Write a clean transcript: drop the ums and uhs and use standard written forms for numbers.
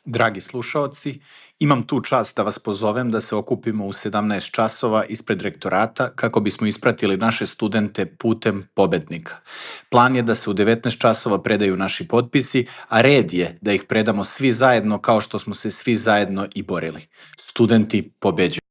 Dragi slušaoci, imam tu čast da vas pozovem da se okupimo u 17 časova ispred rektorata kako bismo ispratili naše studente putem pobednika. Plan je da se u 19 časova predaju naši potpisi, a red je da ih predamo svi zajedno kao što smo se svi zajedno i borili. Studenti pobeđuju.